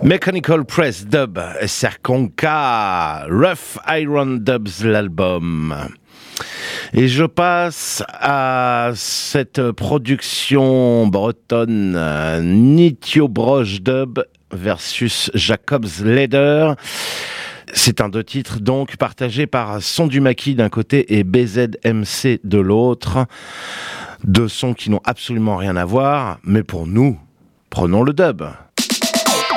Mechanical Press Dub, Serkonka, Rough Iron Dubs l'album. Et je passe à cette production bretonne Nitio Broche Dub versus Jacob's Leather. C'est un 2 titres donc partagé par Son du Maquis d'un côté et BZMC de l'autre. 2 sons qui n'ont absolument rien à voir, mais pour nous, prenons le dub.